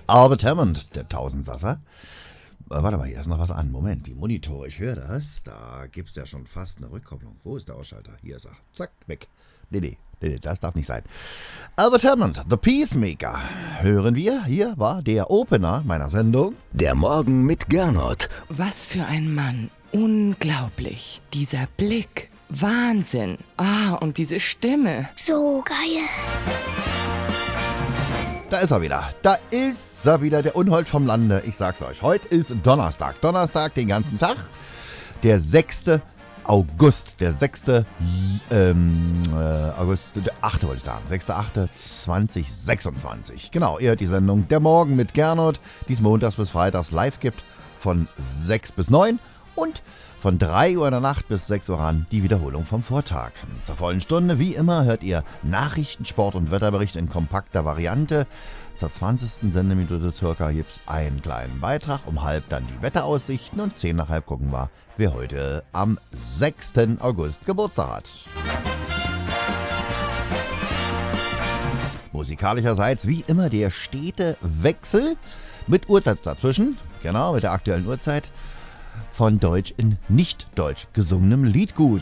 Albert Hammond, der Tausendsasser. Warte mal, hier ist noch was an. Moment, die Monitore, ich höre das. Da gibt es ja schon fast eine Rückkopplung. Wo ist der Ausschalter? Hier ist er. Zack, weg. Nee, das darf nicht sein. Albert Hammond, The Peacemaker. Hören wir, hier war der Opener meiner Sendung. Der Morgen mit Gernot. Was für ein Mann. Unglaublich. Dieser Blick. Wahnsinn. Und diese Stimme. So geil. Da ist er wieder. Da ist er wieder, der Unhold vom Lande. Ich sag's euch, heute ist Donnerstag. Donnerstag den ganzen Tag. Der 6. August. Der 6. August, der 8. wollte ich sagen. 6.8.2026. Genau, ihr hört die Sendung Der Morgen mit Gernot, die es montags bis freitags live gibt. Von 6 bis 9 und von 3 Uhr in der Nacht bis 6 Uhr an die Wiederholung vom Vortag. Zur vollen Stunde, wie immer, hört ihr Nachrichten, Sport und Wetterbericht in kompakter Variante. Zur 20. Sendeminute circa gibt es einen kleinen Beitrag, um halb dann die Wetteraussichten und 10 nach halb gucken wir, wer heute am 6. August Geburtstag hat. Musikalischerseits wie immer der stete Wechsel mit Uhrzeit dazwischen, genau mit der aktuellen Uhrzeit, von Deutsch in Nicht-Deutsch gesungenem Liedgut.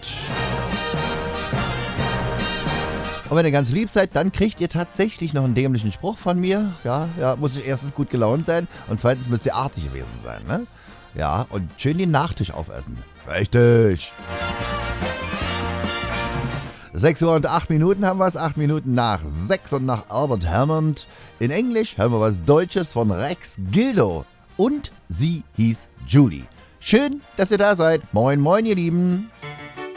Und wenn ihr ganz lieb seid, dann kriegt ihr tatsächlich noch einen dämlichen Spruch von mir. Ja, muss ich erstens gut gelaunt sein und zweitens müsst ihr artig gewesen sein, ne? Ja, und schön den Nachtisch aufessen. Richtig. 6 Uhr und 8 Minuten haben wir es, 8 Minuten nach 6 und nach Albert Hammond. In Englisch hören wir was Deutsches von Rex Gildo. Und sie hieß Julie. Schön, dass ihr da seid. Moin, moin, ihr Lieben.